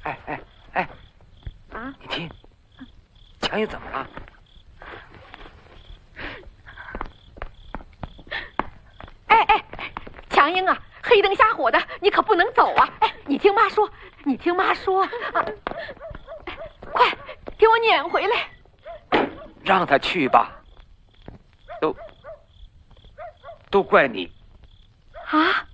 哎哎哎， 啊！ 你听，强英怎么了？ 哎哎，强英啊，黑灯瞎火的，你可不能走啊！哎，你听妈说，你听妈说啊！快，给我撵回来！ 让他去吧，都怪你。 啊！